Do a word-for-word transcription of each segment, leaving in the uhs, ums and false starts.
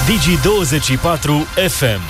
Digi douăzeci și patru F M.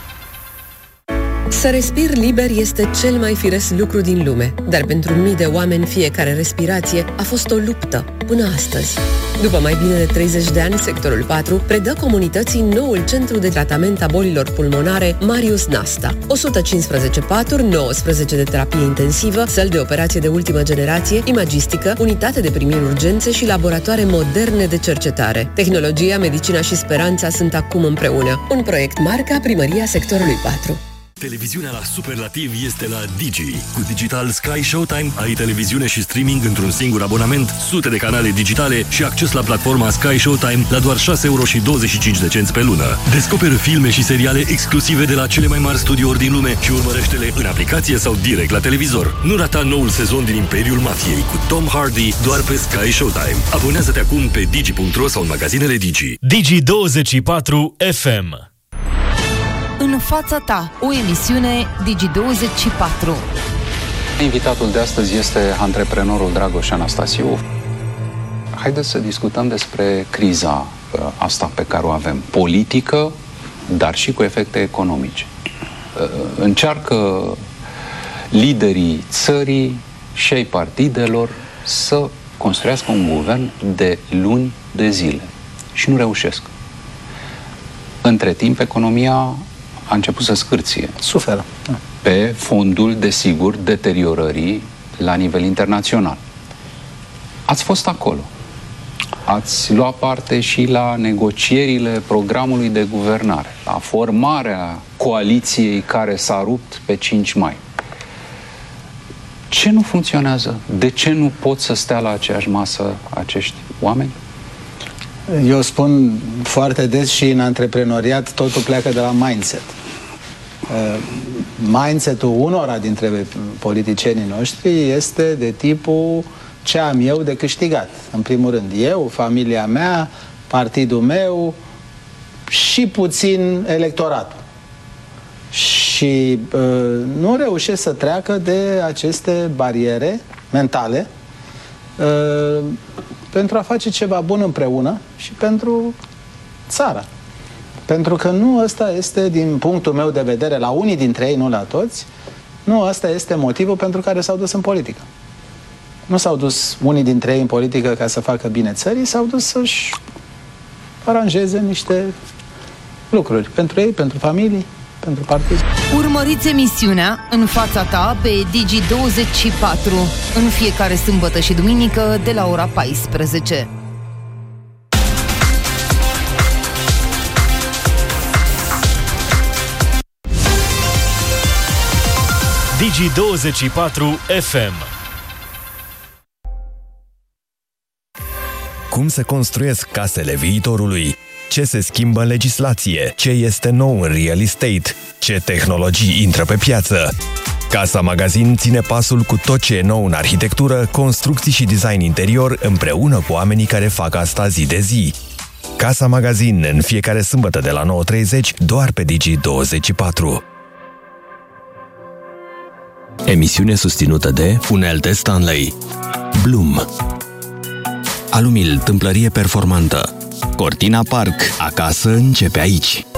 Să respiri liber este cel mai firesc lucru din lume, dar pentru mii de oameni fiecare respirație a fost o luptă până astăzi. După mai bine de treizeci de ani, sectorul patru predă comunității noul centru de tratament a bolilor pulmonare Marius Nasta. o sută cincisprezece paturi, nouăsprezece de terapie intensivă, săli de operație de ultimă generație, imagistică, unitate de primiri urgențe și laboratoare moderne de cercetare. Tehnologia, medicina și speranța sunt acum împreună. Un proiect marca Primăria sectorului patru. Televiziunea la superlativ este la Digi. Cu Digital Sky Showtime ai televiziune și streaming într-un singur abonament, sute de canale digitale și acces la platforma Sky Showtime la doar șase euro și douăzeci și cinci de cenți pe lună. Descoperă filme și seriale exclusive de la cele mai mari studiouri din lume și urmărește-le în aplicație sau direct la televizor. Nu rata noul sezon din Imperiul Mafiei cu Tom Hardy doar pe Sky Showtime. Abonează-te acum pe digi punct ro sau în magazinele Digi. Digi douăzeci și patru F M. În fața ta, o emisiune Digi douăzeci și patru. Invitatul de astăzi este antreprenorul Dragoș Anastasiu. Haideți să discutăm despre criza asta pe care o avem, politică, dar și cu efecte economice. Încearcă liderii țării și ai partidelor să construiască un guvern de luni de zile și nu reușesc. Între timp, economia a început să scârție. Suferă. Pe fondul, desigur, deteriorării la nivel internațional. Ați fost acolo. Ați luat parte și la negocierile programului de guvernare, la formarea coaliției care s-a rupt pe cinci mai. Ce nu funcționează? De ce nu pot să stea la aceeași masă acești oameni? Eu spun foarte des și în antreprenoriat, totul pleacă de la mindset. Mindset-ul unora dintre politicienii noștri este de tipul ce am eu de câștigat. În primul rând, eu, familia mea, partidul meu și puțin electoratul. Și uh, nu reușesc să treacă de aceste bariere mentale uh, pentru a face ceva bun împreună și pentru țara. Pentru că nu ăsta este, din punctul meu de vedere, la unii dintre ei, nu la toți, nu ăsta este motivul pentru care s-au dus în politică. Nu s-au dus unii dintre ei în politică ca să facă bine țării, s-au dus să-și aranjeze niște lucruri pentru ei, pentru familii, pentru partid. Urmăriți emisiunea În fața ta pe Digi douăzeci și patru în fiecare sâmbătă și duminică de la ora paisprezece. Digi douăzeci și patru F M. Cum se construiesc casele viitorului? Ce se schimbă în legislație? Ce este nou în real estate? Ce tehnologii intră pe piață? Casa Magazin ține pasul cu tot ce e nou în arhitectură, construcții și design interior, împreună cu oamenii care fac asta zi de zi. Casa Magazin, în fiecare sâmbătă de la nouă treizeci, doar pe Digi douăzeci și patru. Emisiune susținută de Unelte Stanley, Bloom, Alumil, tâmplărie performantă, Cortina Park, acasă începe aici.